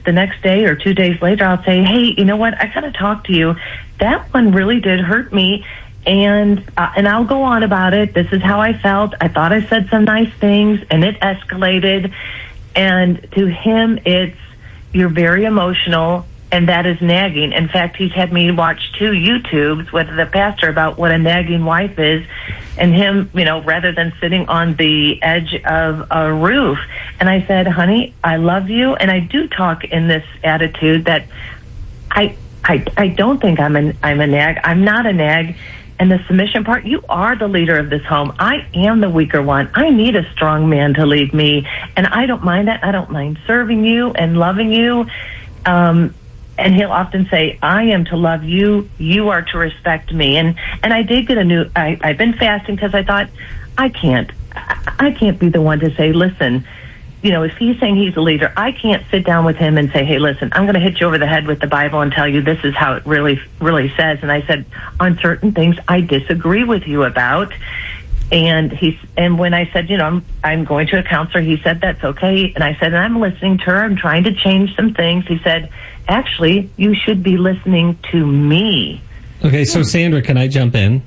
the next day or 2 days later, I'll say, hey, you know what? I got to talk to you. That one really did hurt me. And I'll go on about it. This is how I felt. I thought I said some nice things, and it escalated. And to him, it's, you're very emotional, and that is nagging. In fact, he's had me watch 2 YouTubes with the pastor about what a nagging wife is, and him, rather than sitting on the edge of a roof. And I said, honey, I love you, and I do talk in this attitude that I don't think I'm a nag. I'm not a nag. And the submission part, you are the leader of this home. I am the weaker one. I need a strong man to lead me. And I don't mind that. I don't mind serving you and loving you. And he'll often say, I am to love you. You are to respect me. And I did get I've been fasting because I thought, I can't be the one to say, listen, if he's saying he's a leader, I can't sit down with him and say, hey, listen, I'm going to hit you over the head with the Bible and tell you this is how it really, really says. And I said, on certain things I disagree with you about. And when I said, I'm going to a counselor, he said, that's okay. And I said, and I'm listening to her. I'm trying to change some things. He said, actually, you should be listening to me. Okay, so Sandra, can I jump in?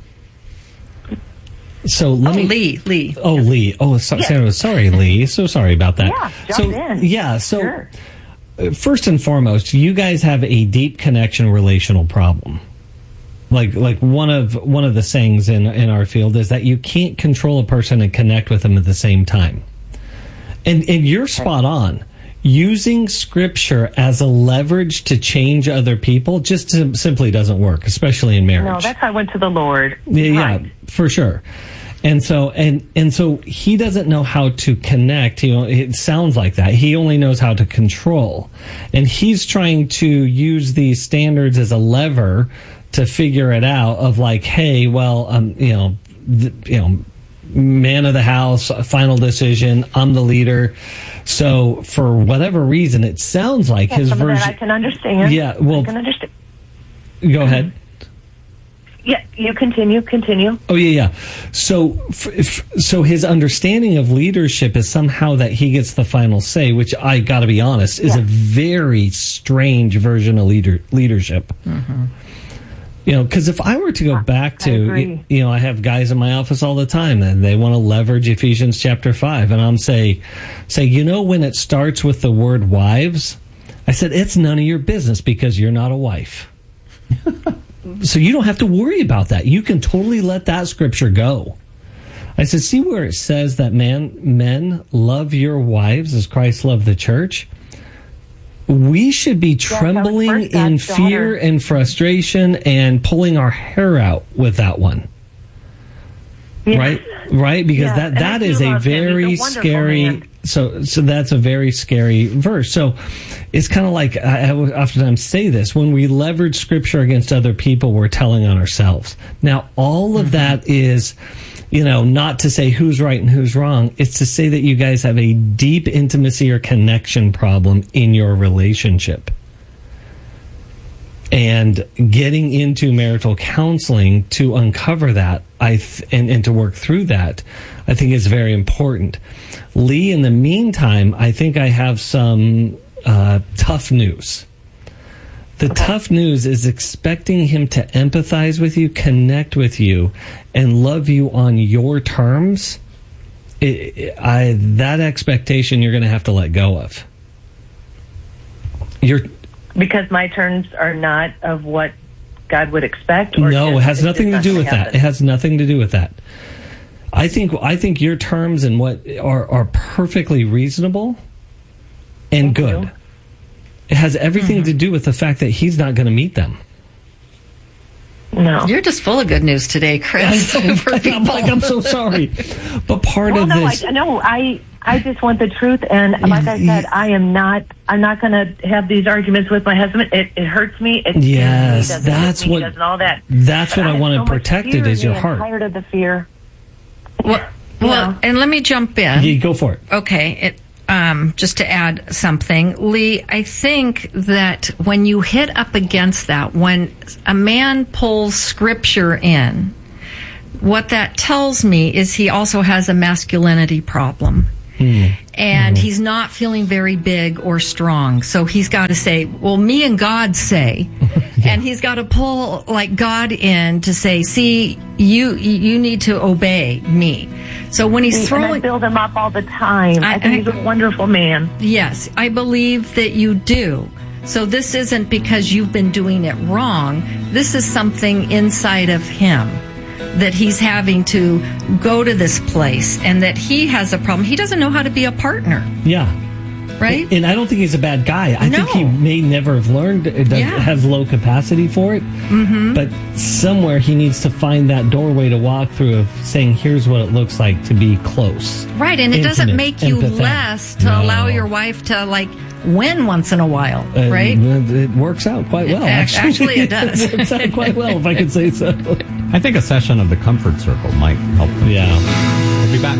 So Lee. Oh, Lee. Oh, Sandra, sorry, Lee. So sorry about that. Yeah, jump in. Yeah, so sure. First and foremost, you guys have a deep connection relational problem. Like one of the sayings in our field is that you can't control a person and connect with them at the same time. And you're spot on. Using Scripture as a leverage to change other people just simply doesn't work, especially in marriage. No, that's how I went to the Lord. Yeah, for sure. And so he doesn't know how to connect. It sounds like that. He only knows how to control. And he's trying to use these standards as a lever to figure it out of like, hey, well, man of the house, final decision, I'm the leader. So for whatever reason, it sounds like his version. That I can understand. Yeah, well, I can understand. Go ahead. Yeah, you continue. Oh, yeah. So his understanding of leadership is somehow that he gets the final say, which I got to be honest, is a very strange version of leadership. Mm-hmm. Because if I were to go back to, I have guys in my office all the time and they want to leverage Ephesians chapter 5. And I'm say, when it starts with the word wives, I said, it's none of your business because you're not a wife. So you don't have to worry about that. You can totally let that scripture go. I said, see where it says that men love your wives as Christ loved the church? We should be trembling in fear and frustration and pulling our hair out with that one. Yes. Right? Because that is a very scary... So that's a very scary verse. So it's kind of like, I oftentimes say this, when we leverage Scripture against other people, we're telling on ourselves. Now, all of that is, not to say who's right and who's wrong. It's to say that you guys have a deep intimacy or connection problem in your relationship. And getting into marital counseling to uncover that and to work through that, I think is very important. Lee, in the meantime, I think I have some tough news. The tough news is expecting him to empathize with you, connect with you, and love you on your terms. That expectation you're going to have to let go of. Because my terms are not of what God would expect? No, it has nothing to do with that. It has nothing to do with that. I think your terms and what are perfectly reasonable and good. It has everything to do with the fact that he's not going to meet them. No. You're just full of good news today, Chris. I'm so sorry. But part of this... I just want the truth, and like I said, I'm not going to have these arguments with my husband. It hurts me. That's what I want to protect. It is your heart. I'm tired of the fear. Well, and let me jump in. Yeah, go for it. Okay, just to add something, Lee, I think that when you hit up against that, when a man pulls Scripture in, what that tells me is he also has a masculinity problem. And he's not feeling very big or strong. So he's got to say, well, me and God say. And he's got to pull like God in to say, see, you need to obey me. So when he's throwing... I build him up all the time. I think he's a wonderful man. Yes, I believe that you do. So this isn't because you've been doing it wrong. This is something inside of him that he's having to go to this place, and that he has a problem. He doesn't know how to be a partner. Yeah. Right? And I don't think he's a bad guy. I think he may never have learned, have low capacity for it. But somewhere he needs to find that doorway to walk through of saying, here's what it looks like to be close. Right, and it doesn't make you empathetic. Less to allow your wife to, like, win once in a while, right? It works out quite well, actually. Actually, it does. It works out quite well, if I could say so. I think a session of the Comfort Circle might help them. Yeah. We'll be back.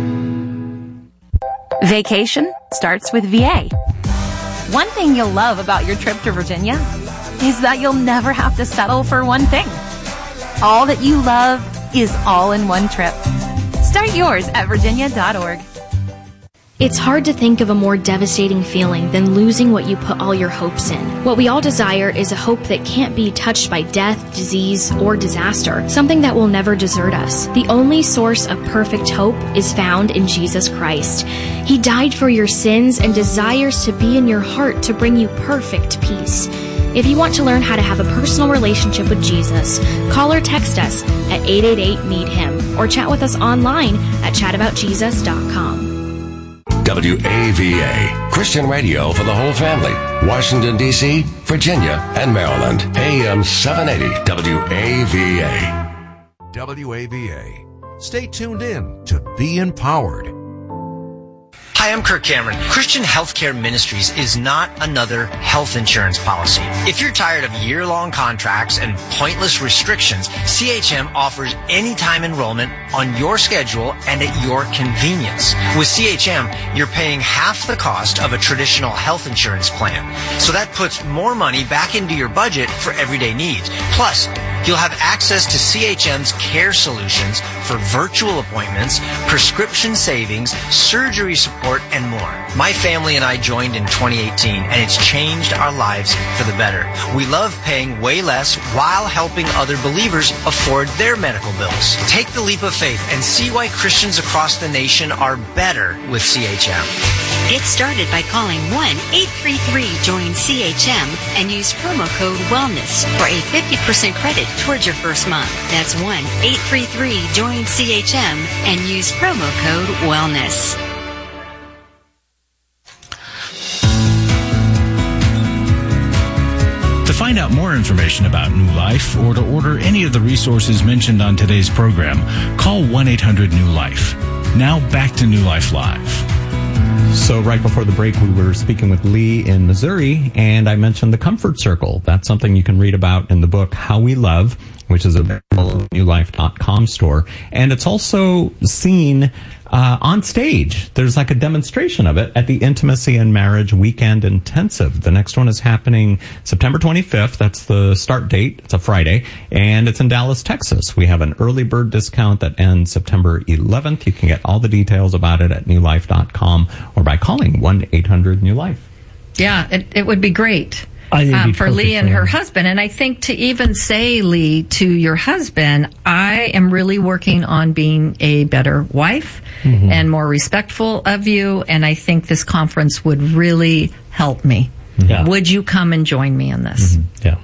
Vacation starts with VA. One thing you'll love about your trip to Virginia is that you'll never have to settle for one thing. All that you love is all in one trip. Start yours at virginia.org. It's hard to think of a more devastating feeling than losing what you put all your hopes in. What we all desire is a hope that can't be touched by death, disease, or disaster, something that will never desert us. The only source of perfect hope is found in Jesus Christ. He died for your sins and desires to be in your heart to bring you perfect peace. If you want to learn how to have a personal relationship with Jesus, call or text us at 888-MEET-HIM or chat with us online at chataboutjesus.com. WAVA, Christian radio for the whole family. Washington, D.C., Virginia, and Maryland. AM 780 WAVA. WAVA. Stay tuned in to Be Empowered. Hi, I'm Kirk Cameron. Christian Healthcare Ministries is not another health insurance policy. If you're tired of year-long contracts and pointless restrictions, CHM offers anytime enrollment on your schedule and at your convenience. With CHM, you're paying half the cost of a traditional health insurance plan. So that puts more money back into your budget for everyday needs. Plus, you'll have access to CHM's care solutions for virtual appointments, prescription savings, surgery support, and more. My family and I joined in 2018, and it's changed our lives for the better. We love paying way less while helping other believers afford their medical bills. Take the leap of faith and see why Christians across the nation are better with CHM. Get started by calling 1-833-JOIN-CHM and use promo code WELLNESS for a 50% credit towards your first month. That's 1-833-JOIN-CHM and use promo code WELLNESS. To find out more information about New Life or to order any of the resources mentioned on today's program, call 1-800-NEW-LIFE. Now back to New Life Live. So right before the break, we were speaking with Lee in Missouri, and I mentioned the Comfort Circle. That's something you can read about in the book How We Love, which is available in the newlife.com store. And it's also seen on stage. There's like a demonstration of it at the Intimacy and Marriage Weekend Intensive. The next one is happening September 25th. That's the start date. It's a Friday. And it's in Dallas, Texas. We have an early bird discount that ends September 11th. You can get all the details about it at newlife.com or by calling 1-800-NEW-LIFE. Yeah, it would be great. For Lee and her husband. And I think to even say, Lee, to your husband, I am really working on being a better wife and more respectful of you. And I think this conference would really help me. Yeah. Would you come and join me in this? Yeah.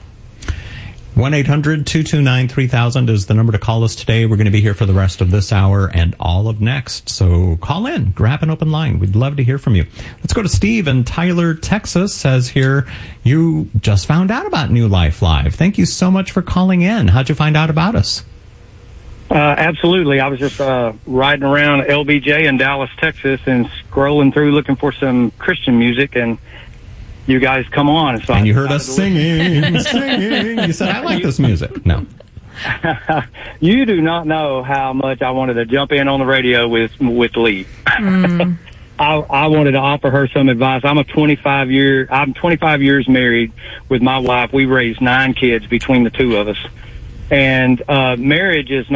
1-800-229-3000 is the number to call us today. We're going to be here for the rest of this hour and all of next. So call in, grab an open line. We'd love to hear from you. Let's go to Steve in Tyler, Texas. Says here, you just found out about New Life Live. Thank you so much for calling in. How'd you find out about us? Absolutely. I was just riding around LBJ in Dallas, Texas, and scrolling through looking for some Christian music, and you guys come on. So and you heard us singing. You said, I like this music. No. You do not know how much I wanted to jump in on the radio with Lee. I wanted to offer her some advice. I'm 25 years married with my wife. We raised 9 kids between the two of us. And marriage is not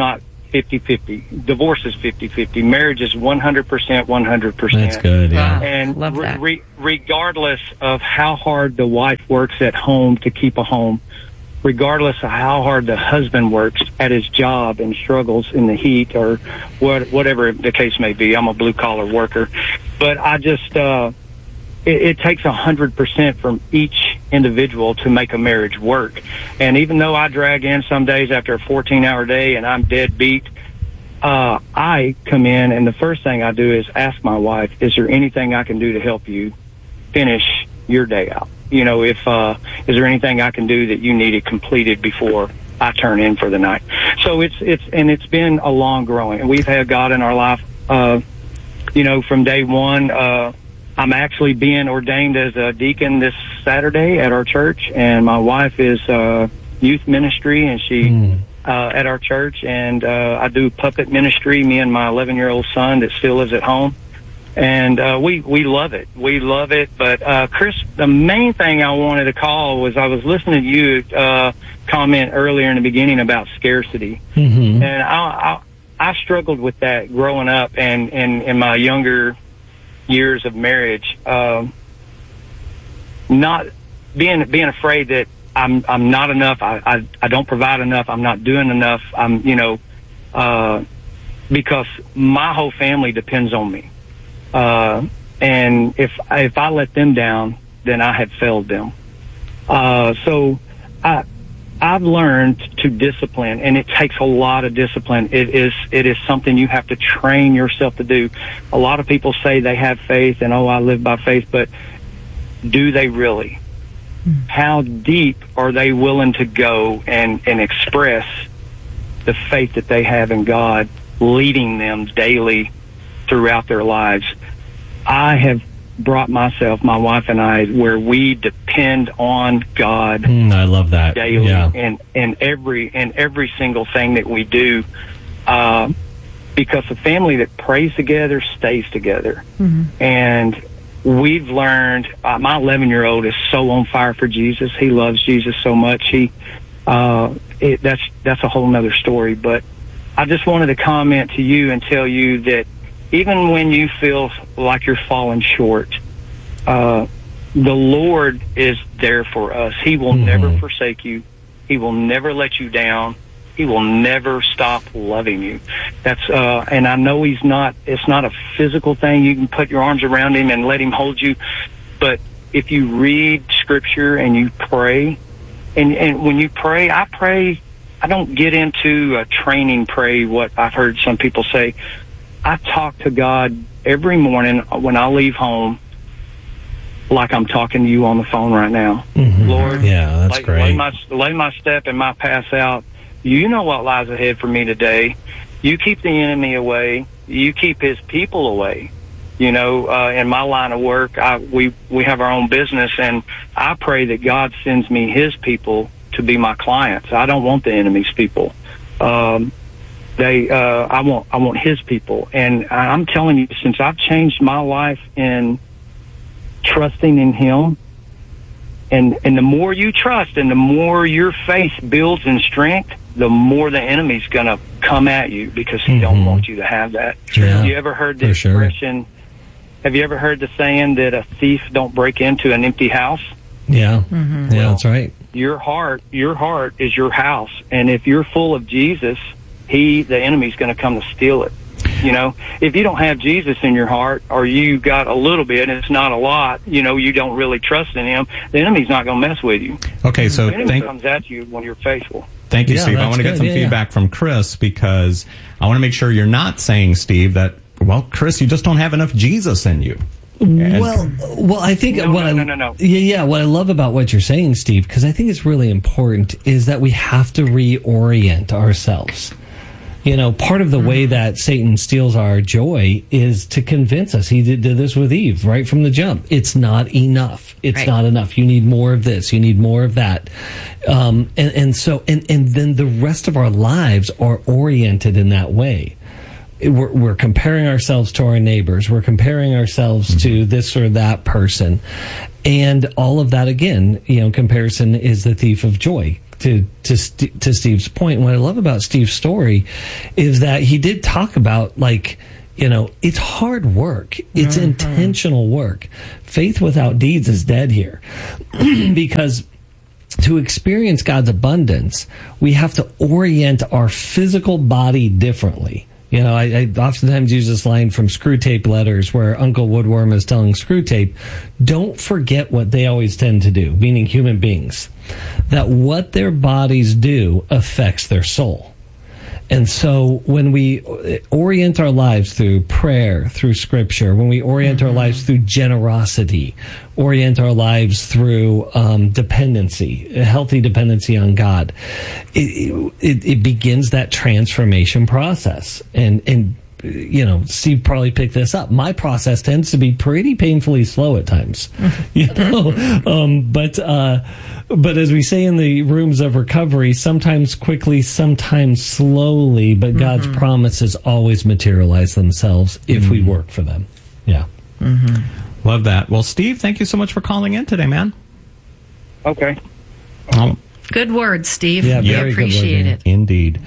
50-50. Divorce is 50-50. Marriage is 100%, 100%. That's good, yeah. And love that. Regardless of how hard the wife works at home to keep a home, regardless of how hard the husband works at his job and struggles in the heat or whatever the case may be. I'm a blue-collar worker. But I just, it takes 100% from each individual to make a marriage work. And even though I drag in some days after a 14-hour day and I'm dead beat, I come in and the first thing I do is ask my wife, is there anything I can do to help you finish your day out? You know, is there anything I can do that you needed completed before I turn in for the night? So it's been a long growing, and we've had God in our life, from day one. I'm actually being ordained as a deacon this Saturday at our church, and my wife is youth ministry, and she at our church, and I do puppet ministry, me and my 11-year-old son that still lives at home. And we love it. We love it. But, Chris, the main thing I wanted to call was I was listening to you comment earlier in the beginning about scarcity. Mm-hmm. And I struggled with that growing up and in my younger years of marriage. Not being afraid that I'm not enough. I don't provide enough. I'm not doing enough. Because my whole family depends on me. And if I let them down, then I have failed them. So I've learned to discipline, and it takes a lot of discipline. It is something you have to train yourself to do. A lot of people say they have faith and, I live by faith, but do they really? How deep are they willing to go and express the faith that they have in God, leading them daily throughout their lives? I have brought myself, my wife and I, where we depend on God. I love that daily, yeah. and every single thing that we do, because a family that prays together stays together. Mm-hmm. And we've learned. My 11-year-old is so on fire for Jesus. He loves Jesus so much. That's a whole nother story. But I just wanted to comment to you and tell you that even when you feel like you're falling short, the Lord is there for us. He will never forsake you. He will never let you down. He will never stop loving you. That's and I know it's not a physical thing. You can put your arms around him and let him hold you. But if you read scripture and you pray, and when you pray, I pray. I don't get into a training pray, what I've heard some people say. I talk to God every morning when I leave home, like I'm talking to you on the phone right now. Mm-hmm. Lord, yeah, that's great. Lay my step and my pass out. You know what lies ahead for me today. You keep the enemy away. You keep his people away. In my line of work, we have our own business, and I pray that God sends me his people to be my clients. I don't want the enemy's people. I want his people. And I'm telling you, since I've changed my life in trusting in him, and the more you trust and the more your faith builds in strength, the more the enemy's going to come at you, because he don't want you to have that. Yeah, have you ever heard the expression? Sure. Have you ever heard the saying that a thief don't break into an empty house? Yeah. Mm-hmm. Yeah, that's right. Your heart is your house. And if you're full of Jesus, the enemy's going to come to steal it. If you don't have Jesus in your heart, or you got a little bit and it's not a lot, you don't really trust in him, the enemy's not going to mess with you. Okay, so the enemy comes at you when you're faithful. Thank you, Steve. I want to get some feedback from Chris, because I want to make sure you're not saying, Steve, that, Chris, you just don't have enough Jesus in you. Well, I think no. Yeah, what I love about what you're saying, Steve, because I think it's really important, is that we have to reorient ourselves. Part of the way that Satan steals our joy is to convince us. He did this with Eve right from the jump. It's not enough. It's not enough. You need more of this. You need more of that. And then the rest of our lives are oriented in that way. We're comparing ourselves to our neighbors. We're comparing ourselves to this or that person. And all of that, again, comparison is the thief of joy. to Steve's point, what I love about Steve's story is that he did talk about, like, you know, it's hard work. It's intentional work. Faith without deeds is dead here. Because to experience God's abundance, we have to orient our physical body differently. You know, I oftentimes use this line from Screwtape Letters where Uncle Woodworm is telling Screwtape, don't forget what they always tend to do, meaning human beings, that what their bodies do affects their soul. And so when we orient our lives through prayer, through scripture, when we orient our lives through generosity, orient our lives through dependency, a healthy dependency on God, it begins that transformation process. And you know, Steve probably picked this up. My process tends to be pretty painfully slow at times, you know. But as we say in the rooms of recovery, sometimes quickly, sometimes slowly, but God's promises always materialize themselves if we work for them. Yeah. Love that. Well, Steve, thank you so much for calling in today, man. Okay. Good words, Steve. Yeah, we appreciate it. Indeed.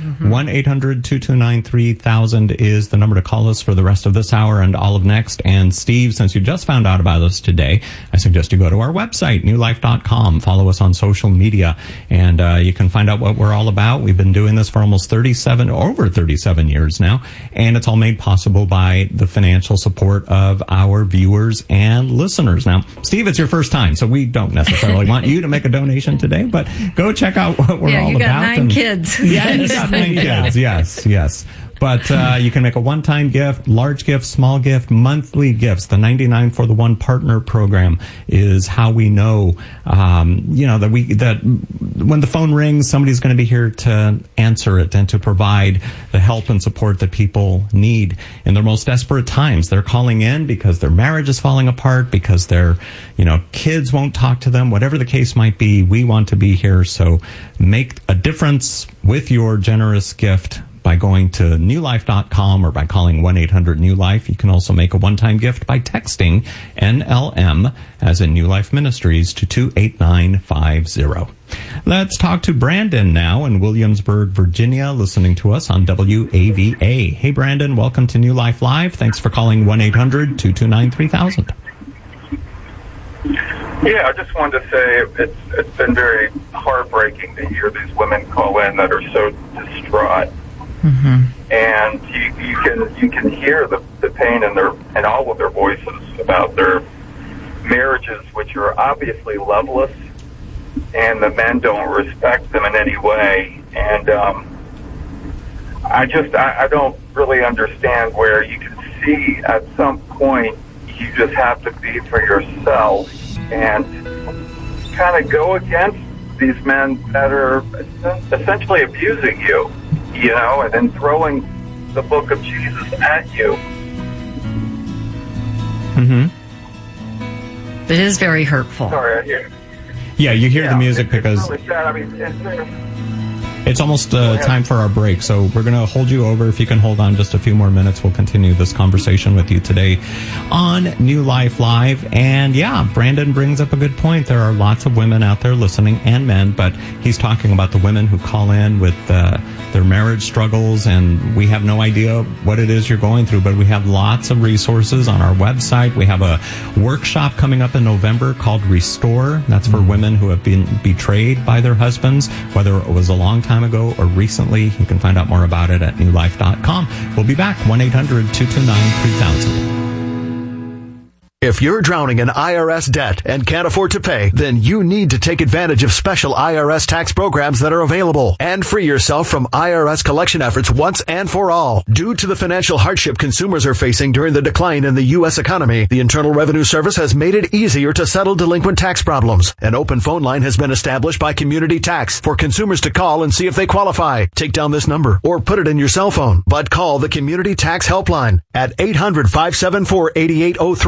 1-800-229-3000 is the number to call us for the rest of this hour and all of next. And Steve, since you just found out about us today, I suggest you go to our website, newlife.com. Follow us on social media, and you can find out what we're all about. We've been doing this for almost over 37 years now, and it's all made possible by the financial support of our viewers and listeners. Now, Steve, it's your first time, so we don't necessarily want you to make a donation today, but go check out what we're all about. Yeah, you got 9 kids. Yeah, you got 9 kids. Yes. But you can make a one-time gift, large gift, small gift, monthly gifts. The 99 for the One Partner program is how we know, that when the phone rings, somebody's going to be here to answer it and to provide the help and support that people need in their most desperate times. They're calling in because their marriage is falling apart, because their, kids won't talk to them, whatever the case might be. We want to be here. So make a difference with your generous gift by going to newlife.com or by calling 1-800-NEW-LIFE. You can also make a one-time gift by texting NLM, as in New Life Ministries, to 28950. Let's talk to Brandon now in Williamsburg, Virginia, listening to us on WAVA. Hey, Brandon, welcome to New Life Live. Thanks for calling 1-800-229-3000. Yeah, I just wanted to say it's been very heartbreaking to hear these women call in that are so distraught. And you can hear the pain in all of their voices about their marriages, which are obviously loveless, and the men don't respect them in any way. And I don't really understand where you can see at some point you just have to be for yourself and kind of go against these men that are essentially abusing you. And then throwing the book of Jesus at you. It is very hurtful. Sorry, I hear. Yeah, you hear the music because it's really sad. I mean, it's almost time for our break, so we're going to hold you over. If you can hold on just a few more minutes, we'll continue this conversation with you today on New Life Live. And yeah, Brandon brings up a good point. There are lots of women out there listening, and men, but he's talking about the women who call in with their marriage struggles, and we have no idea what it is you're going through, but we have lots of resources on our website. We have a workshop coming up in November called Restore. That's for women who have been betrayed by their husbands, whether it was a long time ago or recently. You can find out more about it at newlife.com. We'll be back, 1-800-229-3000. If you're drowning in IRS debt and can't afford to pay, then you need to take advantage of special IRS tax programs that are available and free yourself from IRS collection efforts once and for all. Due to the financial hardship consumers are facing during the decline in the U.S. economy, the Internal Revenue Service has made it easier to settle delinquent tax problems. An open phone line has been established by Community Tax for consumers to call and see if they qualify. Take down this number or put it in your cell phone, but call the Community Tax Helpline at 800-574-8803.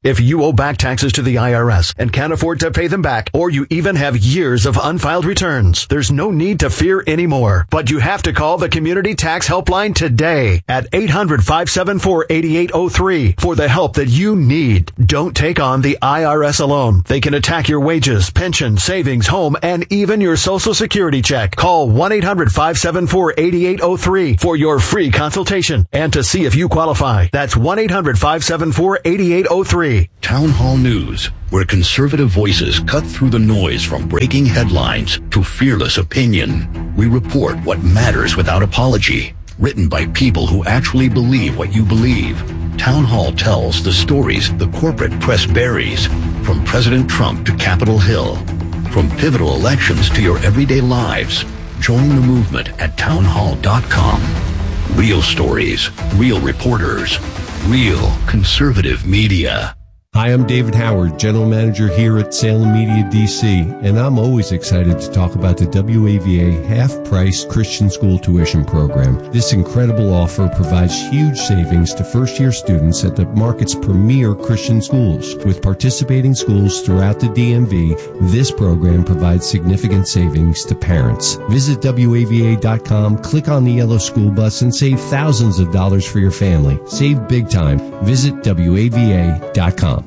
If you owe back taxes to the IRS and can't afford to pay them back, or you even have years of unfiled returns, there's no need to fear anymore. But you have to call the Community Tax Helpline today at 800-574-8803 for the help that you need. Don't take on the IRS alone. They can attack your wages, pension, savings, home, and even your Social Security check. Call 1-800-574-8803 for your free consultation and to see if you qualify. That's 1-800-574-8803. Town Hall News, where conservative voices cut through the noise from breaking headlines to fearless opinion. We report what matters without apology. Written by people who actually believe what you believe. Town Hall tells the stories the corporate press buries, from President Trump to Capitol Hill. From pivotal elections to your everyday lives. Join the movement at townhall.com. Real stories, real reporters, real conservative media. Hi, I'm David Howard, General Manager here at Salem Media DC, and I'm always excited to talk about the WAVA half-price Christian school tuition program. This incredible offer provides huge savings to first-year students at the market's premier Christian schools. With participating schools throughout the DMV, this program provides significant savings to parents. Visit WAVA.com, click on the yellow school bus, and save thousands of dollars for your family. Save big time. Visit WAVA.com.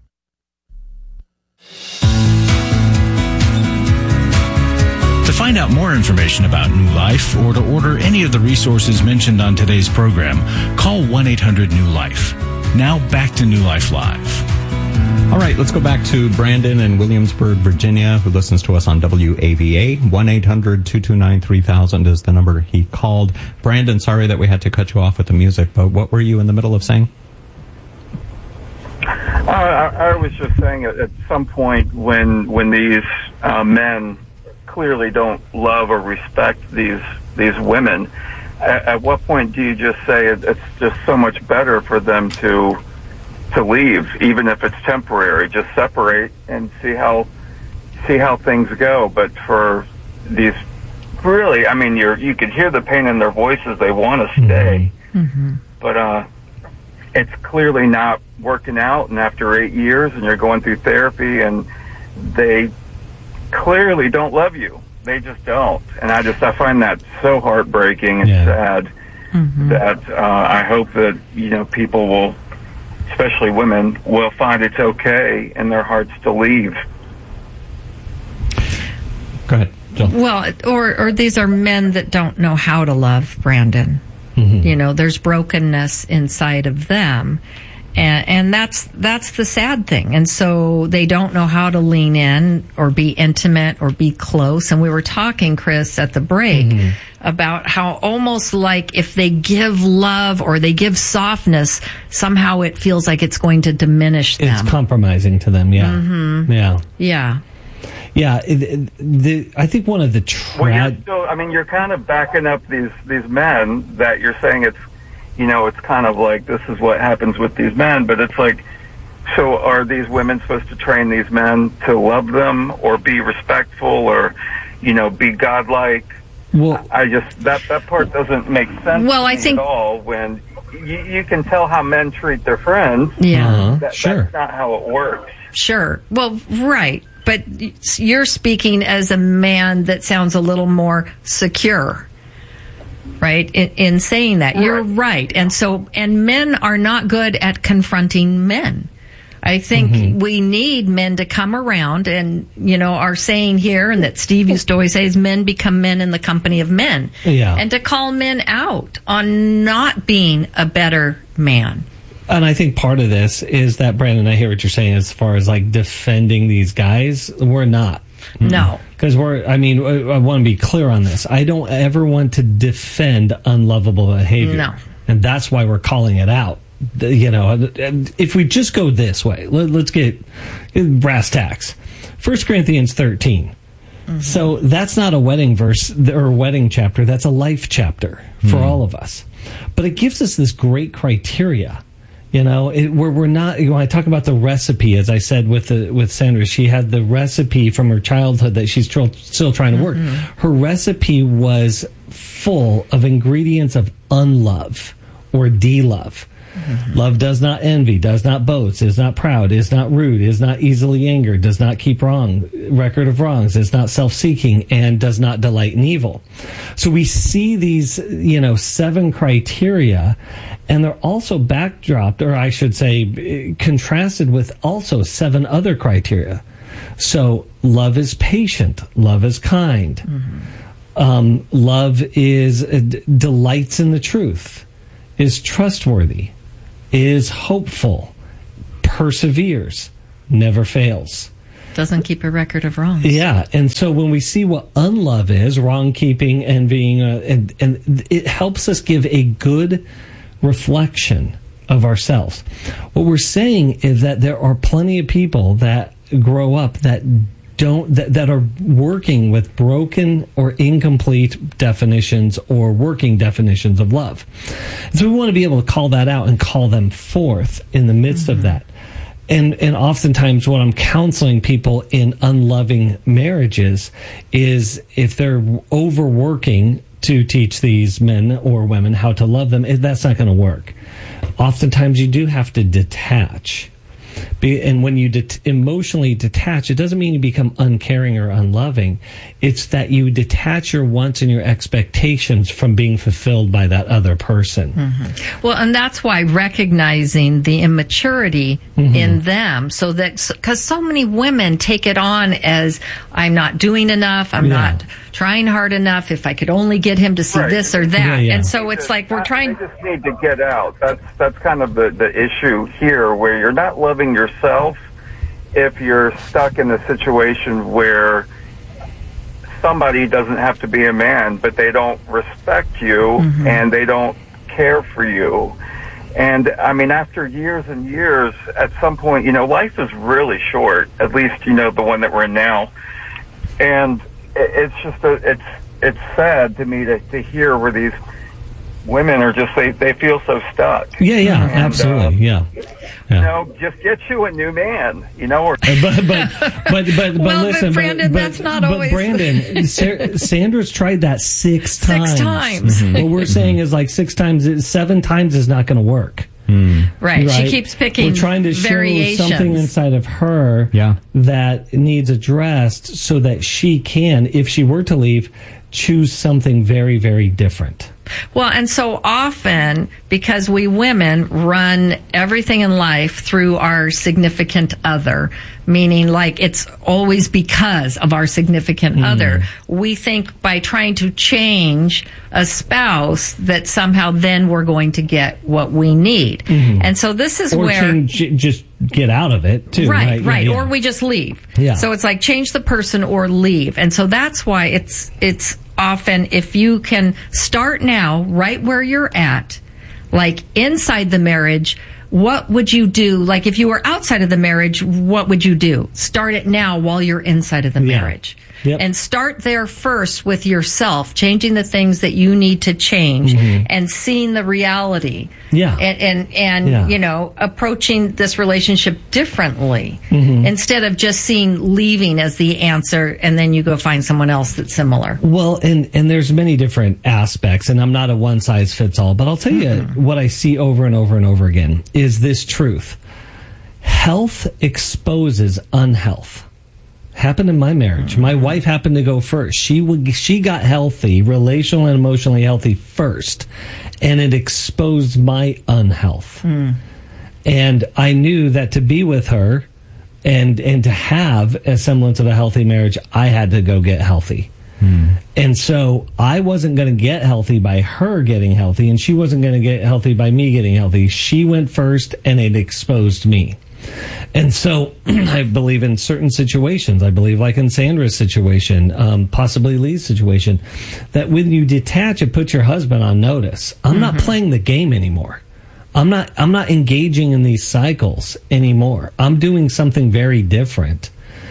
To find out more information about New Life or to order any of the resources mentioned on today's program, call 1-800-NEW-LIFE. Now back to New Life Live. All right, let's go back to Brandon in Williamsburg, Virginia, who listens to us on WAVA. 1-800-229-3000 is the number he called. Brandon, sorry that we had to cut you off with the music, but what were you in the middle of saying? I was just saying at some point when these men clearly don't love or respect these women, at what point do you just say it's just so much better for them to leave, even if it's temporary, just separate and see how things go? But for these, really, I mean, you can hear the pain in their voices. They want to stay, but it's clearly not working out. And after 8 years, and you're going through therapy, and they clearly don't love you. They just don't. And I find that so heartbreaking and sad that I hope that, people will, especially women, will find it's okay in their hearts to leave. Go ahead, Jill. Well, or these are men that don't know how to love, Brandon. There's brokenness inside of them. And that's the sad thing. And so they don't know how to lean in or be intimate or be close. And we were talking, Chris, at the break about how almost like if they give love or they give softness, somehow it feels like it's going to diminish them. It's compromising to them, yeah. Yeah, I think one of the you're kind of backing up these men that you're saying it's kind of like this is what happens with these men, but it's like, so are these women supposed to train these men to love them or be respectful or, be godlike? Well, I just, that part doesn't make sense I think at all when you can tell how men treat their friends. Yeah. Sure. That's not how it works. Sure. Well, right. But you're speaking as a man that sounds a little more secure. Right? In saying that. You're right. And men are not good at confronting men. I think we need men to come around and, our saying here, and that Steve used to always say, is men become men in the company of men. Yeah. And to call men out on not being a better man. And I think part of this is that, Brandon, I hear what you're saying as far as like defending these guys. We're not. No. Because I want to be clear on this. I don't ever want to defend unlovable behavior. No. And that's why we're calling it out. If we just go this way, let's get brass tacks. 1 Corinthians 13. So that's not a wedding verse or wedding chapter. That's a life chapter for all of us. But it gives us this great criteria. Where we're not. When I talk about the recipe, as I said with Sandra, she had the recipe from her childhood that she's still trying to work. Her recipe was full of ingredients of unlove or de-love. Mm-hmm. Love does not envy, does not boast, is not proud, is not rude, is not easily angered, does not keep record of wrongs, is not self-seeking, and does not delight in evil. So we see these, 7 criteria, and they're also backdropped, or I should say, contrasted with also 7 other criteria. So love is patient, love is kind. Mm-hmm. Love is delights in the truth, is trustworthy, is hopeful, perseveres, never fails. Doesn't keep a record of wrongs. Yeah, and so when we see what unlove is, wrong-keeping, envying, and it helps us give a good reflection of ourselves. What we're saying is that there are plenty of people that grow up that are working with broken or incomplete definitions or working definitions of love. So we want to be able to call that out and call them forth in the midst of that. And oftentimes what I'm counseling people in unloving marriages is if they're overworking to teach these men or women how to love them, that's not going to work. Oftentimes you do have to detach. And when you emotionally detach, it doesn't mean you become uncaring or unloving. It's that you detach your wants and your expectations from being fulfilled by that other person. Mm-hmm. Well, and that's why recognizing the immaturity in them, so that, because so many women take it on as, I'm not doing enough, I'm not trying hard enough, if I could only get him to see this or that. And so it's like we're trying... They just need to get out. That's kind of the issue here, where you're not loving yourself if you're stuck in a situation where somebody doesn't have to be a man, but they don't respect you and they don't care for you. And, I mean, after years and years, at some point, life is really short, at least, the one that we're in now. And it's just, it's sad to me to hear where these women are just, they feel so stuck. Yeah, absolutely, Just get you a new man, or... But well, listen, Brandon, that's not always... But Brandon, Sandra's tried that 6 times. 6 times. What we're saying is 6 times, 7 times is not going to work. Right. She keeps picking We're trying to show something inside of her that needs addressed so that she can, if she were to leave, choose something very, very different. Well, and so often, because we women run everything in life through our significant other, meaning it's always because of our significant other, we think by trying to change a spouse that somehow then we're going to get what we need. And so this is where... just get out of it, too. Right. Yeah. Or we just leave. Yeah. So it's change the person or leave. And so that's why it's often, if you can start now, right where you're at, inside the marriage, what would you do? If you were outside of the marriage, what would you do? Start it now while you're inside of the marriage. Yep. And start there first with yourself, changing the things that you need to change and seeing the reality. Yeah. And approaching this relationship differently instead of just seeing leaving as the answer and then you go find someone else that's similar. Well, and there's many different aspects, and I'm not a one size fits all, but I'll tell you what I see over and over and over again is this truth. Health exposes unhealth. Happened in my marriage. My wife happened to go first. She got healthy, relational and emotionally healthy first, and it exposed my unhealth. And I knew that to be with her and to have a semblance of a healthy marriage, I had to go get healthy. And so I wasn't going to get healthy by her getting healthy, and she wasn't going to get healthy by me getting healthy. She went first, and it exposed me. And so I believe in certain situations, I believe in Sandra's situation, possibly Lee's situation, that when you detach and put your husband on notice, I'm not playing the game anymore. I'm not engaging in these cycles anymore. I'm doing something very different.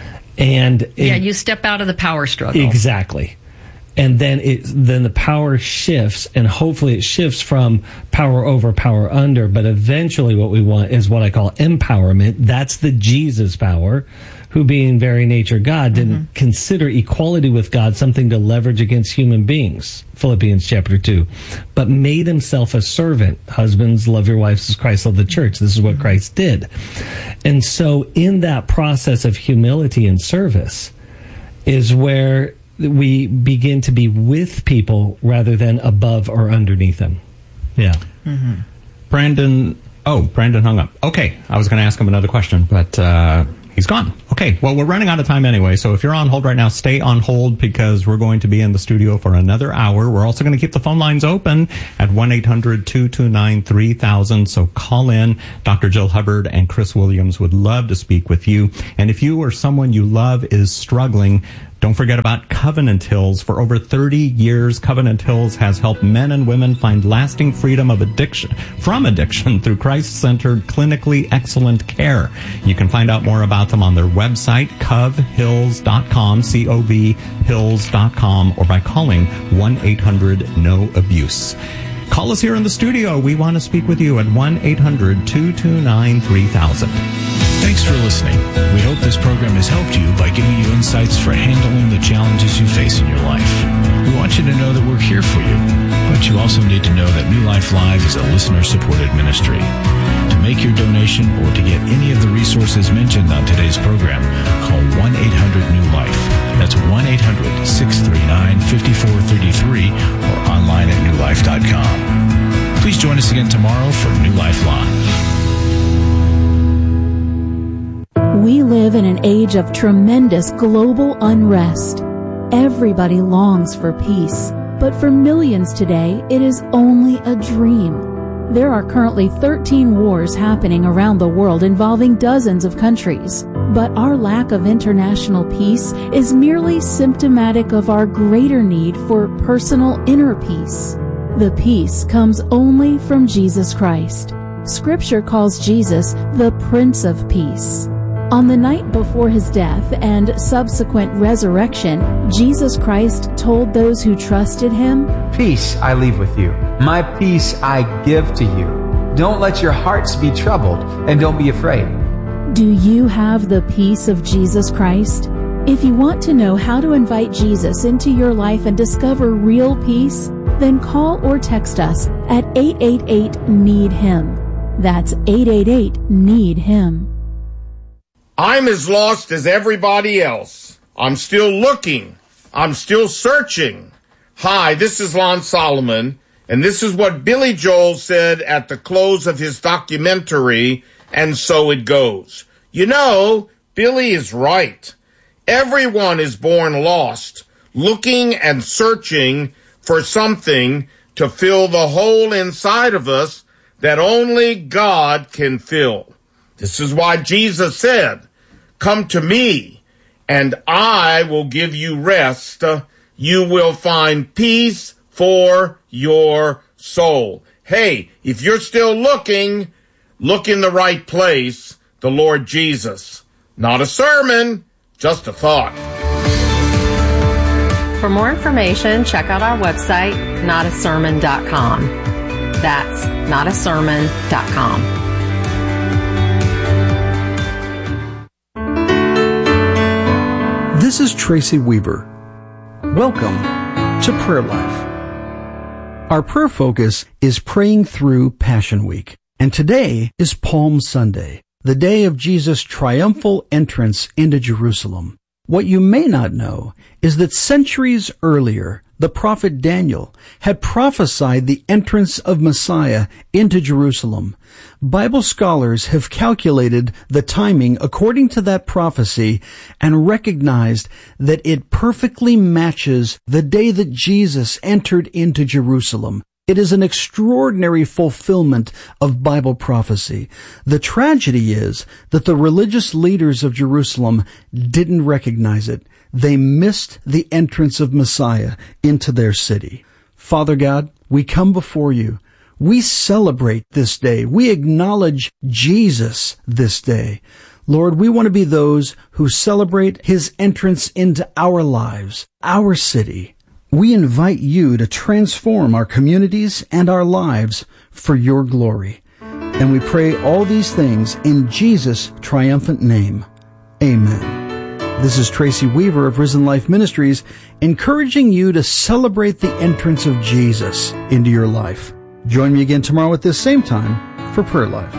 And you step out of the power struggle. Exactly. And then the power shifts, and hopefully it shifts from power over, power under. But eventually what we want is what I call empowerment. That's the Jesus power, who being very nature God didn't consider equality with God something to leverage against human beings, Philippians chapter 2, but made himself a servant. Husbands, love your wives as Christ loved the church. This is what Christ did. And so in that process of humility and service is where we begin to be with people rather than above or underneath them. Yeah. Brandon hung up. Okay, I was going to ask him another question, but he's gone. Okay, well, we're running out of time anyway, so if you're on hold right now, stay on hold because we're going to be in the studio for another hour. We're also going to keep the phone lines open at 1-800-229-3000, so call in. Dr. Jill Hubbard and Chris Williams would love to speak with you. And if you or someone you love is struggling, don't forget about Covenant Hills. For over 30 years, Covenant Hills has helped men and women find lasting freedom from addiction through Christ-centered, clinically excellent care. You can find out more about them on their website, covhills.com, covhills.com, or by calling 1-800-NO-ABUSE. Call us here in the studio. We want to speak with you at 1-800-229-3000. Thanks for listening. We hope this program has helped you by giving you insights for handling the challenges you face in your life. We want you to know that we're here for you, but you also need to know that New Life Live is a listener-supported ministry. To make your donation or to get any of the resources mentioned on today's program, call 1-800-NEW-LIFE. That's 1-800-639-5433 or online at newlife.com. Please join us again tomorrow for New Life Live. We live in an age of tremendous global unrest. Everybody longs for peace, but for millions today, it is only a dream. There are currently 13 wars happening around the world involving dozens of countries. But our lack of international peace is merely symptomatic of our greater need for personal inner peace. The peace comes only from Jesus Christ. Scripture calls Jesus the Prince of Peace. On the night before his death and subsequent resurrection, Jesus Christ told those who trusted him, "Peace I leave with you. My peace I give to you. Don't let your hearts be troubled, and don't be afraid." Do you have the peace of Jesus Christ? If you want to know how to invite Jesus into your life and discover real peace, then call or text us at 888-NEED-HIM. That's 888-NEED-HIM. I'm as lost as everybody else. I'm still looking. I'm still searching. Hi, this is Lon Solomon, and this is what Billy Joel said at the close of his documentary, And So It Goes. You know, Billy is right. Everyone is born lost, looking and searching for something to fill the hole inside of us that only God can fill. This is why Jesus said, "Come to me, and I will give you rest. You will find peace for your soul." Hey, if you're still looking, look in the right place, the Lord Jesus. Not a sermon, just a thought. For more information, check out our website, notasermon.com. That's notasermon.com. This is Tracy Weaver. Welcome to Prayer Life. Our prayer focus is praying through Passion Week, and today is Palm Sunday, the day of Jesus' triumphal entrance into Jerusalem. What you may not know is that centuries earlier, the prophet Daniel had prophesied the entrance of Messiah into Jerusalem. Bible scholars have calculated the timing according to that prophecy and recognized that it perfectly matches the day that Jesus entered into Jerusalem. It is an extraordinary fulfillment of Bible prophecy. The tragedy is that the religious leaders of Jerusalem didn't recognize it. They missed the entrance of Messiah into their city. Father God, we come before you. We celebrate this day. We acknowledge Jesus this day. Lord, we want to be those who celebrate his entrance into our lives, our city. We invite you to transform our communities and our lives for your glory. And we pray all these things in Jesus' triumphant name. Amen. This is Tracy Weaver of Risen Life Ministries, encouraging you to celebrate the entrance of Jesus into your life. Join me again tomorrow at this same time for Prayer Life.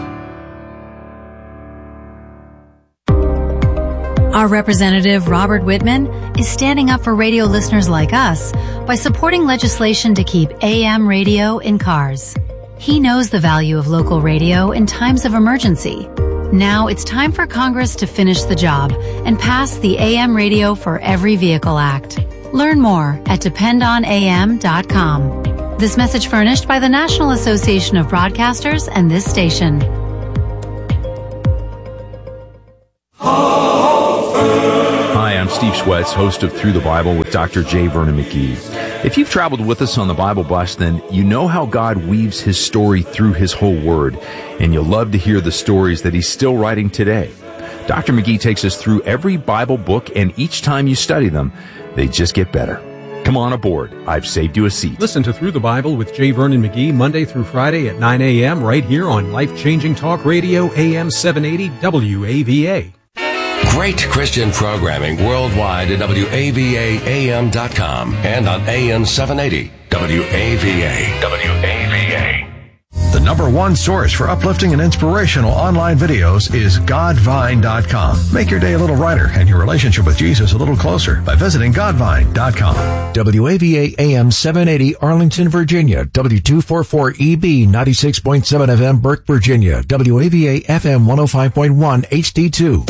Our representative, Robert Whitman, is standing up for radio listeners like us by supporting legislation to keep AM radio in cars. He knows the value of local radio in times of emergency. Now it's time for Congress to finish the job and pass the AM Radio for Every Vehicle Act. Learn more at dependonam.com. This message furnished by the National Association of Broadcasters and this station. Hi, I'm Steve Schwetz, host of Through the Bible with Dr. J. Vernon McGee. If you've traveled with us on the Bible Bus, then you know how God weaves His story through His whole Word, and you'll love to hear the stories that He's still writing today. Dr. McGee takes us through every Bible book, and each time you study them, they just get better. Come on aboard. I've saved you a seat. Listen to Through the Bible with J. Vernon McGee Monday through Friday at 9 a.m. right here on Life-Changing Talk Radio AM 780 WAVA. Great Christian programming worldwide at WAVAAM.com and on AM 780 WAVA. WAVA. The number one source for uplifting and inspirational online videos is Godvine.com. Make your day a little brighter and your relationship with Jesus a little closer by visiting Godvine.com. WAVA AM 780 Arlington, Virginia. W244EB 96.7 FM Burke, Virginia. WAVA FM 105.1 HD2.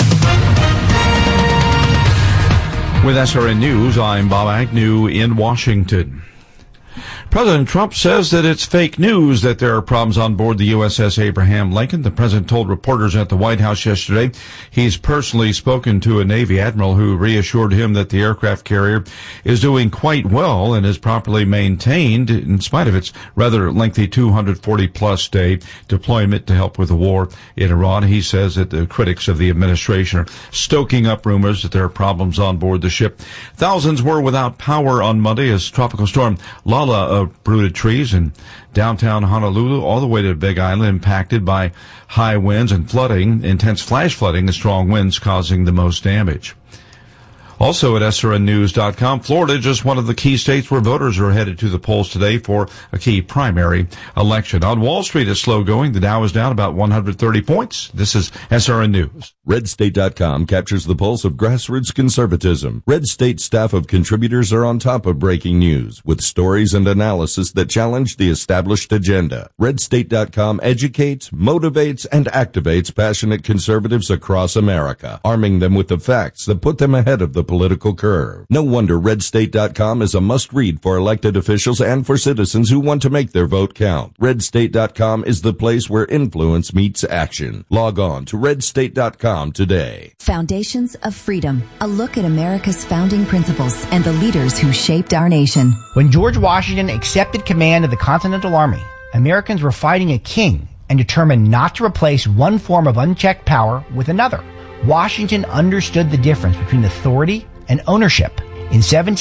With SRN News, I'm Bob Agnew in Washington. President Trump says that it's fake news that there are problems on board the USS Abraham Lincoln. The president told reporters at the White House yesterday he's personally spoken to a Navy admiral who reassured him that the aircraft carrier is doing quite well and is properly maintained in spite of its rather lengthy 240-plus day deployment to help with the war in Iran. He says that the critics of the administration are stoking up rumors that there are problems on board the ship. Thousands were without power on Monday as Tropical Storm Lala uprooted trees in downtown Honolulu all the way to Big Island, impacted by high winds and flooding, intense flash flooding and strong winds causing the most damage. Also at SRNnews.com, Florida, just one of the key states where voters are headed to the polls today for a key primary election. On Wall Street, it's slow going. The Dow is down about 130 points. This is SRN News. RedState.com captures the pulse of grassroots conservatism. Red State staff of contributors are on top of breaking news with stories and analysis that challenge the established agenda. RedState.com educates, motivates, and activates passionate conservatives across America, arming them with the facts that put them ahead of the political curve. No wonder RedState.com is a must-read for elected officials and for citizens who want to make their vote count. RedState.com is the place where influence meets action. Log on to RedState.com today. Foundations of Freedom, a look at America's founding principles and the leaders who shaped our nation. When George Washington accepted command of the Continental Army, Americans were fighting a king and determined not to replace one form of unchecked power with another. Washington understood the difference between authority and ownership. In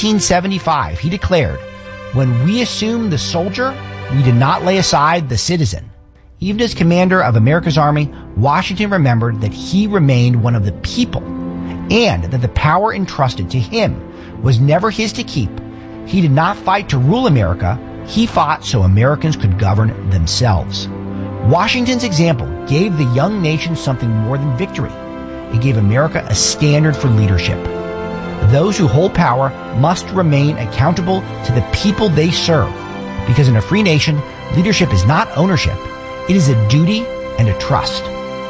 1775, he declared, "When we assume the soldier, we did not lay aside the citizen." Even as commander of America's army, Washington remembered that he remained one of the people and that the power entrusted to him was never his to keep. He did not fight to rule America. He fought so Americans could govern themselves. Washington's example gave the young nation something more than victory. It gave America a standard for leadership. Those who hold power must remain accountable to the people they serve, because in a free nation, leadership is not ownership. It is a duty and a trust.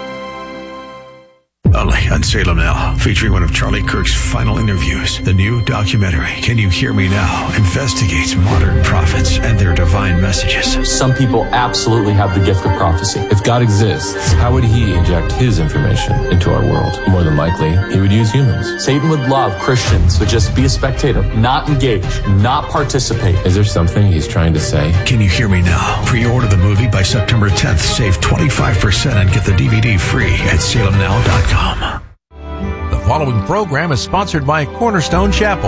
Only on Salem Now, featuring one of Charlie Kirk's final interviews. The new documentary, Can You Hear Me Now?, investigates modern prophets and their divine messages. Some people absolutely have the gift of prophecy. If God exists, how would he inject his information into our world? More than likely, he would use humans. Satan would love Christians to just be a spectator, not engage, not participate. Is there something he's trying to say? Can You Hear Me Now? Pre-order the movie by September 10th. Save 25% and get the DVD free at salemnow.com. The following program is sponsored by Cornerstone Chapel.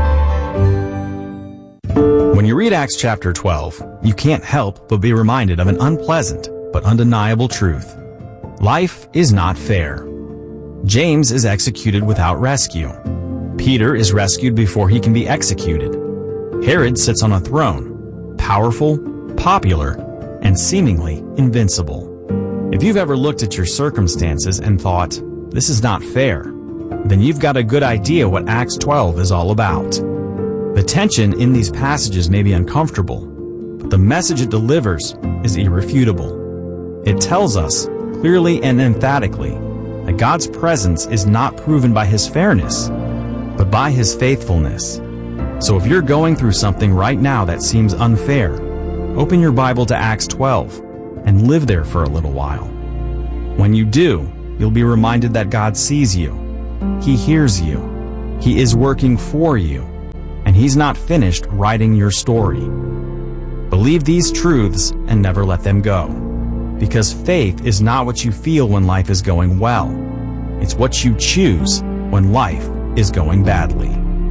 When you read Acts chapter 12, you can't help but be reminded of an unpleasant but undeniable truth. Life is not fair. James is executed without rescue. Peter is rescued before he can be executed. Herod sits on a throne, powerful, popular, and seemingly invincible. If you've ever looked at your circumstances and thought, this is not fair, then you've got a good idea what Acts 12 is all about. The tension in these passages may be uncomfortable, but the message it delivers is irrefutable. It tells us, clearly and emphatically, that God's presence is not proven by His fairness, but by His faithfulness. So if you're going through something right now that seems unfair, open your Bible to Acts 12 and live there for a little while. When you do, you'll be reminded that God sees you. He hears you. He is working for you. And He's not finished writing your story. Believe these truths and never let them go. Because faith is not what you feel when life is going well. It's what you choose when life is going badly.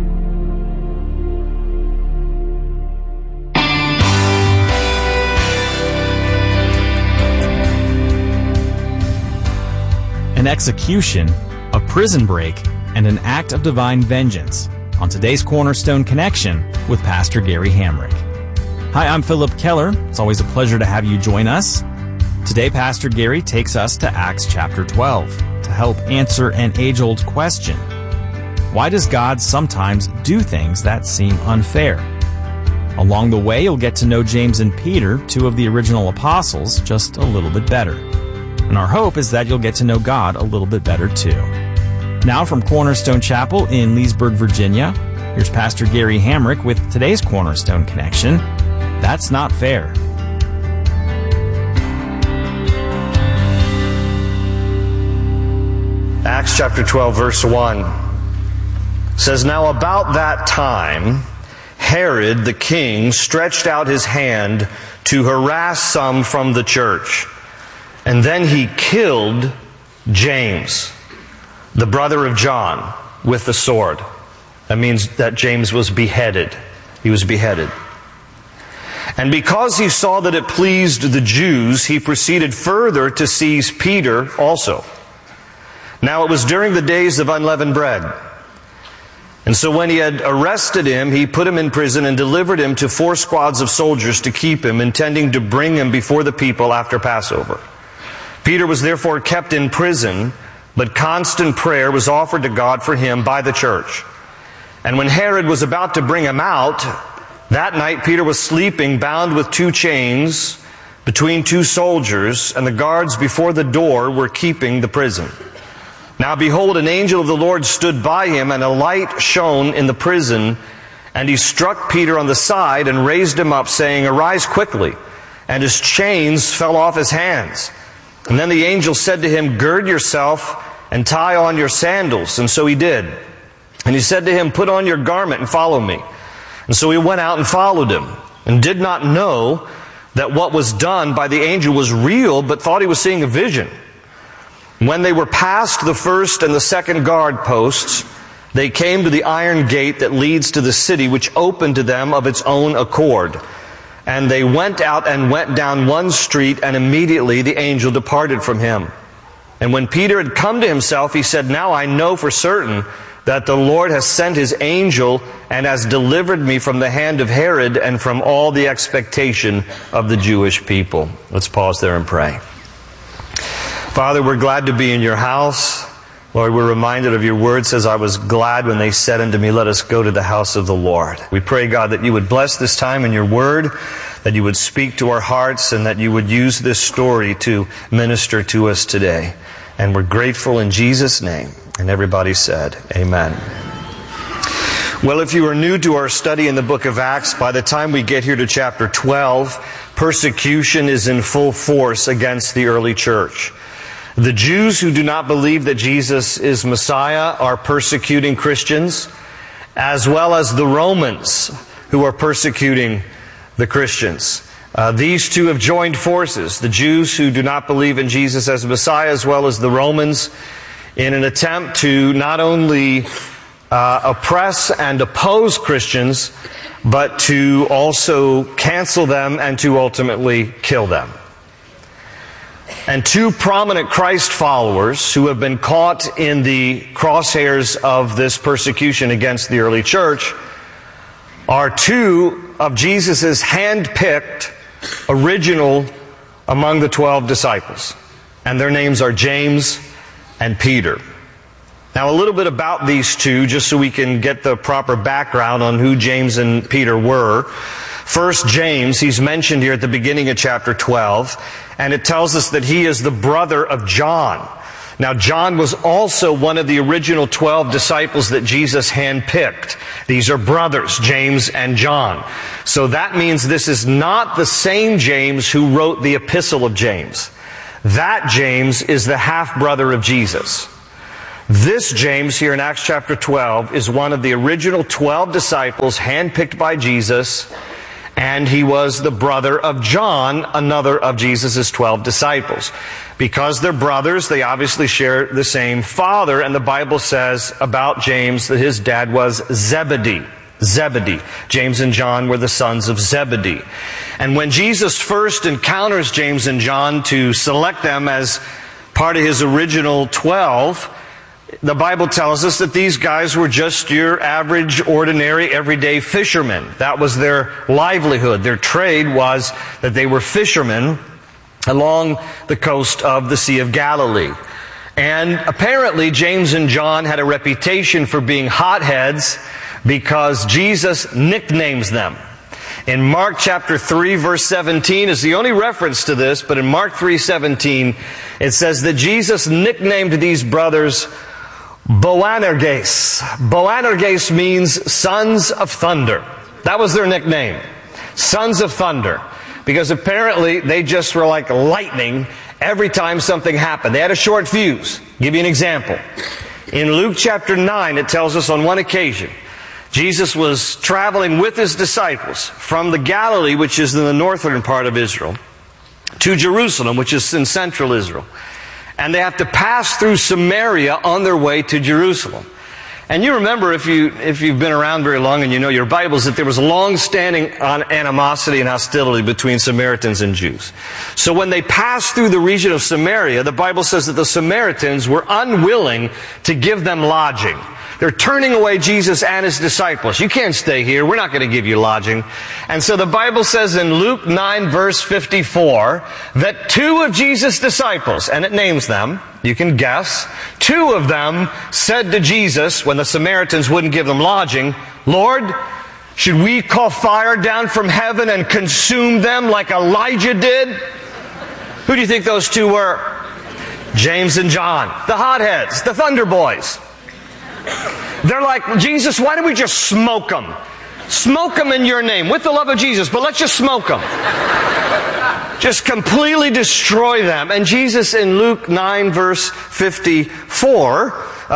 An execution, a prison break, and an act of divine vengeance on today's Cornerstone Connection with Pastor Gary Hamrick. Hi, I'm Philip Keller. It's always a pleasure to have you join us. Today, Pastor Gary takes us to Acts chapter 12 to help answer an age-old question. Why does God sometimes do things that seem unfair? Along the way, you'll get to know James and Peter, two of the original apostles, just a little bit better. And our hope is that you'll get to know God a little bit better too. Now from Cornerstone Chapel in Leesburg, Virginia, here's Pastor Gary Hamrick with today's Cornerstone Connection. That's not fair. Acts chapter 12, verse 1 says, Now about that time, Herod the king stretched out his hand to harass some from the church. And then he killed James, the brother of John, with the sword. That means that James was beheaded. He was beheaded. And because he saw that it pleased the Jews, he proceeded further to seize Peter also. Now it was during the days of unleavened bread. And so when he had arrested him, he put him in prison and delivered him to 4 squads of soldiers to keep him, intending to bring him before the people after Passover. Peter was therefore kept in prison, but constant prayer was offered to God for him by the church. And when Herod was about to bring him out, that night Peter was sleeping, bound with 2 chains, between 2 soldiers, and the guards before the door were keeping the prison. Now behold, an angel of the Lord stood by him, and a light shone in the prison, and he struck Peter on the side and raised him up, saying, Arise quickly. And his chains fell off his hands. And then the angel said to him, Gird yourself and tie on your sandals. And so he did. And he said to him, Put on your garment and follow me. And so he went out and followed him, and did not know that what was done by the angel was real, but thought he was seeing a vision. When they were past the first and the second guard posts, they came to the iron gate that leads to the city, which opened to them of its own accord. And they went out and went down one street, and immediately the angel departed from him. And when Peter had come to himself, he said, Now I know for certain that the Lord has sent His angel and has delivered me from the hand of Herod and from all the expectation of the Jewish people. Let's pause there and pray. Father, we're glad to be in your house. Lord, we're reminded of your word says, I was glad when they said unto me, let us go to the house of the Lord. We pray, God, that you would bless this time in your word, that you would speak to our hearts, and that you would use this story to minister to us today. And we're grateful in Jesus' name. And everybody said, Amen. Well, if you are new to our study in the book of Acts, by the time we get here to chapter 12, persecution is in full force against the early church. The Jews who do not believe that Jesus is Messiah are persecuting Christians, as well as the Romans who are persecuting the Christians. These two have joined forces, the Jews who do not believe in Jesus as Messiah, as well as the Romans, in an attempt to not only oppress and oppose Christians, but to also cancel them and to ultimately kill them. And two prominent Christ followers who have been caught in the crosshairs of this persecution against the early church are two of Jesus' hand-picked original among the 12 disciples. And their names are James and Peter. Now, a little bit about these two, just so we can get the proper background on who James and Peter were. First, James, he's mentioned here at the beginning of chapter 12, and it tells us that he is the brother of John. Now, John was also one of the original 12 disciples that Jesus handpicked. These are brothers, James and John. So that means this is not the same James who wrote the Epistle of James. That James is the half-brother of Jesus. This James here in Acts chapter 12 is one of the original 12 disciples handpicked by Jesus, and he was the brother of John, another of Jesus' 12 disciples. Because they're brothers, they obviously share the same father, and the Bible says about James that his dad was Zebedee. Zebedee. James and John were the sons of Zebedee. And when Jesus first encounters James and John to select them as part of his original 12, the Bible tells us that these guys were just your average, ordinary, everyday fishermen. That was their livelihood. Their trade was that they were fishermen along the coast of the Sea of Galilee. And apparently James and John had a reputation for being hotheads because Jesus nicknames them. In Mark chapter 3 verse 17 is the only reference to this, but in Mark 3:17 it says that Jesus nicknamed these brothers Boanerges. Boanerges means sons of thunder. That was their nickname. Sons of thunder. Because apparently they just were like lightning every time something happened. They had a short fuse. I'll give you an example. In Luke chapter 9 it tells us on one occasion Jesus was traveling with his disciples from the Galilee, which is in the northern part of Israel, to Jerusalem, which is in central Israel. And they have to pass through Samaria on their way to Jerusalem. And you remember, if you've been around very long and you know your Bibles, that there was long-standing animosity and hostility between Samaritans and Jews. So when they passed through the region of Samaria, the Bible says that the Samaritans were unwilling to give them lodging. They're turning away Jesus and his disciples. You can't stay here. We're not going to give you lodging. And so the Bible says in Luke 9 verse 54 that two of Jesus' disciples, and it names them, you can guess, two of them said to Jesus when the Samaritans wouldn't give them lodging, "Lord, should we call fire down from heaven and consume them like Elijah did?" Who do you think those two were? James and John, the hotheads, the thunder boys. They're like, "Jesus, why don't we just smoke them? Smoke them in your name, with the love of Jesus, but let's just smoke them." Just completely destroy them. And Jesus in Luke 9 verse 55,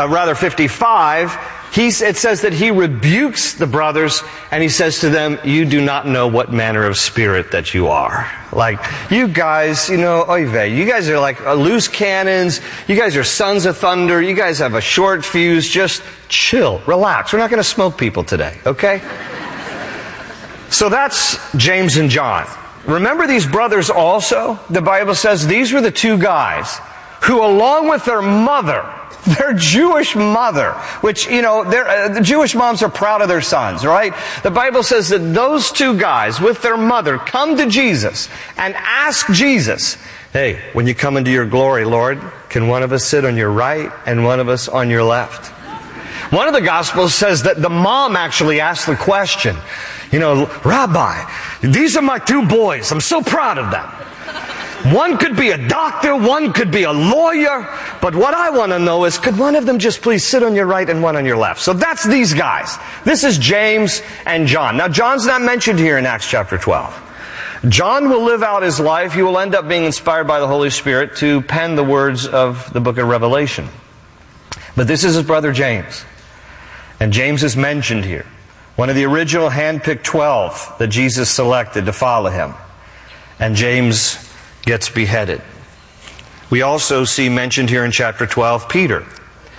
it says that he rebukes the brothers and he says to them, "You do not know what manner of spirit that you are." Like, you guys, you guys are like loose cannons. You guys are sons of thunder. You guys have a short fuse. Just chill, relax. We're not going to smoke people today, okay? So that's James and John. Remember these brothers also? The Bible says these were the two guys who, along with their mother, their Jewish mother, which, the Jewish moms are proud of their sons, right? The Bible says that those two guys with their mother come to Jesus and ask Jesus, "Hey, when you come into your glory, Lord, can one of us sit on your right and one of us on your left?" One of the Gospels says that the mom actually asked the question, "Rabbi, these are my two boys. I'm so proud of them. One could be a doctor, one could be a lawyer, but what I want to know is, could one of them just please sit on your right and one on your left?" So that's these guys. This is James and John. Now, John's not mentioned here in Acts chapter 12. John will live out his life. He will end up being inspired by the Holy Spirit to pen the words of the book of Revelation. But this is his brother James. And James is mentioned here. One of the original handpicked 12 that Jesus selected to follow him. And James gets beheaded. We also see mentioned here in chapter 12 Peter.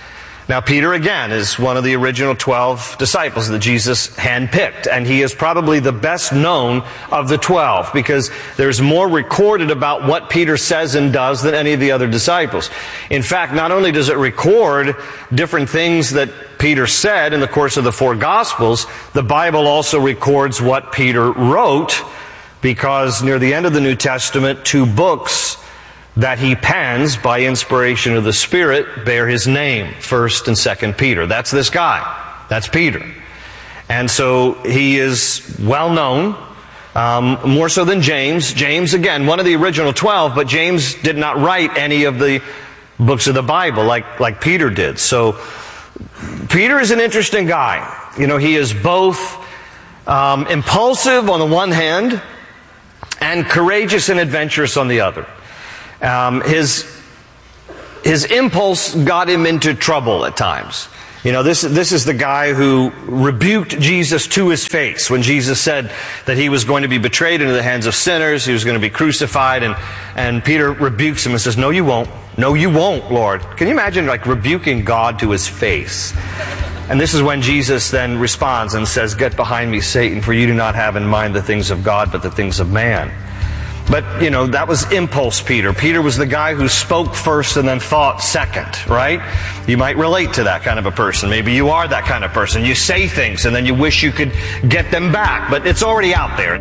Now, Peter, again, is one of the original 12 disciples that Jesus handpicked, and he is probably the best known of the 12 because there's more recorded about what Peter says and does than any of the other disciples. In fact, not only does it record different things that Peter said in the course of the 4 Gospels, the Bible also records what Peter wrote, because near the end of the New Testament, 2 books that he pens by inspiration of the Spirit bear his name, 1st and 2nd Peter. That's this guy. That's Peter. And so he is well known, more so than James. James, again, one of the original 12, but James did not write any of the books of the Bible like Peter did. So Peter is an interesting guy. You know, he is both impulsive on the one hand and courageous and adventurous on the other. His impulse got him into trouble at times. You know, this is the guy who rebuked Jesus to his face when Jesus said that he was going to be betrayed into the hands of sinners, he was going to be crucified, and Peter rebukes him and says, "No, you won't. No, you won't, Lord." Can you imagine, like, rebuking God to his face? And this is when Jesus then responds and says, "Get behind me, Satan, for you do not have in mind the things of God, but the things of man." But, you know, that was impulse Peter. Peter was the guy who spoke first and then thought second, right? You might relate to that kind of a person. Maybe you are that kind of person. You say things and then you wish you could get them back, but it's already out there.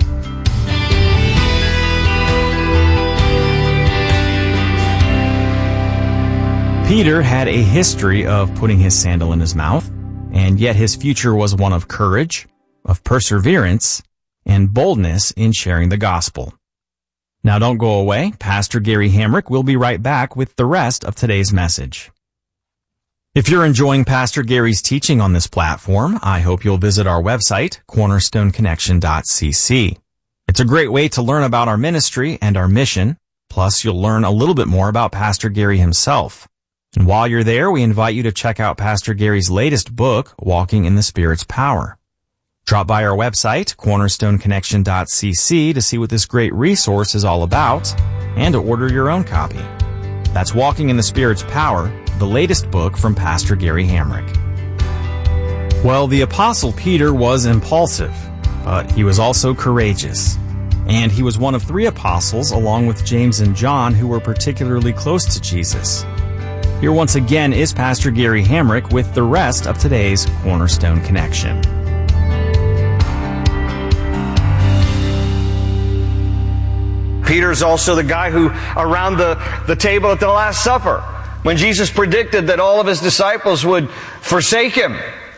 Peter had a history of putting his sandal in his mouth, and yet his future was one of courage, of perseverance, and boldness in sharing the gospel. Now don't go away. Pastor Gary Hamrick will be right back with the rest of today's message. If you're enjoying Pastor Gary's teaching on this platform, I hope you'll visit our website, cornerstoneconnection.cc. It's a great way to learn about our ministry and our mission, plus you'll learn a little bit more about Pastor Gary himself. And while you're there, we invite you to check out Pastor Gary's latest book, Walking in the Spirit's Power. Drop by our website, cornerstoneconnection.cc, to see what this great resource is all about and to order your own copy. That's Walking in the Spirit's Power, the latest book from Pastor Gary Hamrick. Well, the Apostle Peter was impulsive, but he was also courageous. And he was one of 3 apostles, along with James and John, who were particularly close to Jesus. Here once again is Pastor Gary Hamrick with the rest of today's Cornerstone Connection. Peter's also the guy who, around the table at the Last Supper, when Jesus predicted that all of his disciples would forsake him,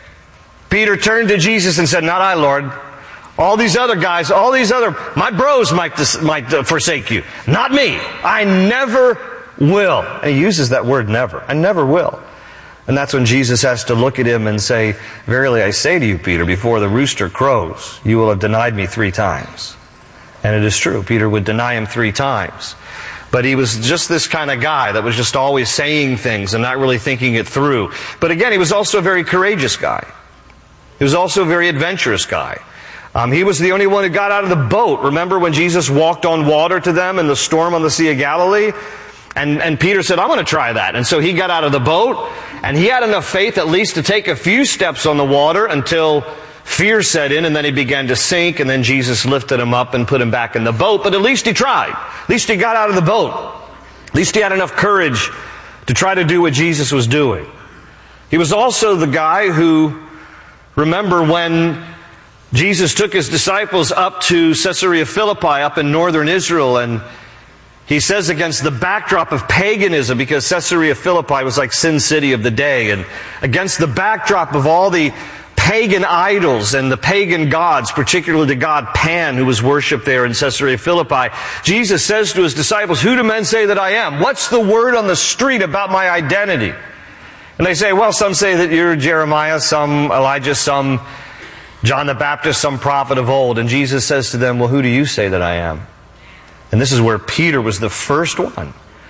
Peter turned to Jesus and said, "Not I, Lord. All these other guys, my bros might forsake you. Not me. I never will." And he uses that word never. I never will. And that's when Jesus has to look at him and say, "Verily I say to you, Peter, before the rooster crows, you will have denied me 3 times. And it is true. Peter would deny him 3 times. But he was just this kind of guy that was just always saying things and not really thinking it through. But again, he was also a very courageous guy. He was also a very adventurous guy. He was the only one who got out of the boat. Remember when Jesus walked on water to them in the storm on the Sea of Galilee? And Peter said, "I'm going to try that." And so he got out of the boat, and he had enough faith at least to take a few steps on the water until fear set in, and then he began to sink, and then Jesus lifted him up and put him back in the boat. But at least he tried. At least he got out of the boat. At least he had enough courage to try to do what Jesus was doing. He was also the guy who, remember when Jesus took his disciples up to Caesarea Philippi up in northern Israel, and he says against the backdrop of paganism, because Caesarea Philippi was like Sin City of the day, and against the backdrop of all the pagan idols and the pagan gods, particularly the god Pan who was worshipped there in Caesarea Philippi, Jesus says to his disciples, "Who do men say that I am? What's the word on the street about my identity?" And they say, "Well, some say that you're Jeremiah, some Elijah, some John the Baptist, some prophet of old." And Jesus says to them, "Well, who do you say that I am?" And this is where Peter was the first one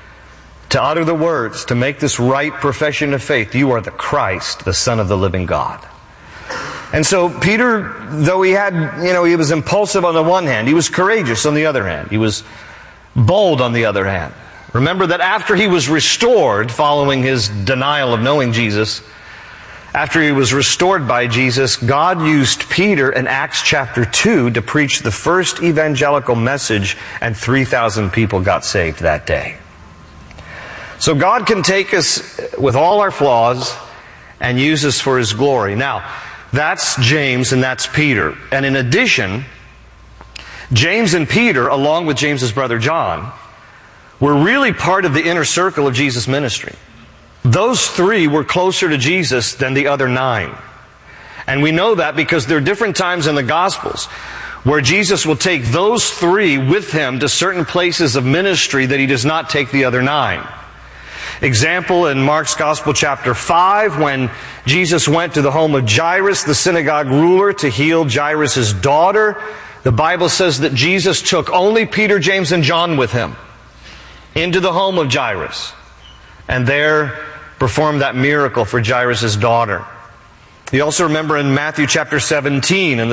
to utter the words, to make this right profession of faith. "You are the Christ, the Son of the living God." And so Peter, though he was impulsive on the one hand, he was courageous on the other hand. He was bold on the other hand. Remember that after he was restored, following his denial of knowing Jesus, after he was restored by Jesus, God used Peter in Acts chapter 2 to preach the first evangelical message, and 3,000 people got saved that day. So God can take us with all our flaws and use us for His glory. Now, that's James and that's Peter. And in addition, James and Peter, along with James's brother John, were really part of the inner circle of Jesus' ministry. Those three were closer to Jesus than the other 9. And we know that because there are different times in the Gospels where Jesus will take those 3 with Him to certain places of ministry that He does not take the other 9. Example in Mark's Gospel chapter 5, when Jesus went to the home of Jairus, the synagogue ruler, to heal Jairus' daughter, the Bible says that Jesus took only Peter, James, and John with Him into the home of Jairus, and there performed that miracle for Jairus' daughter. You also remember in Matthew chapter 17, in the